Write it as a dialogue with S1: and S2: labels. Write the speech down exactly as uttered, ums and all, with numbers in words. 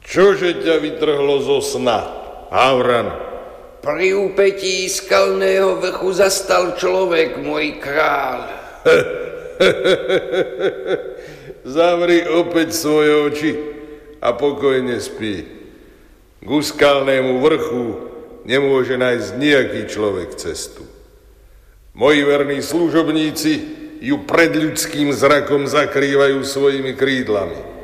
S1: Čože ťa vytrhlo zo sna, Havran?
S2: Pri úpetí skalného vrchu zastal človek, môj kráľ.
S1: Zavri opäť svoje oči a pokojne spí. Ku skalnému vrchu nemôže nájsť nejaký človek cestu. Moji verní služobníci ju pred ľudským zrakom zakrývajú svojimi krídlami.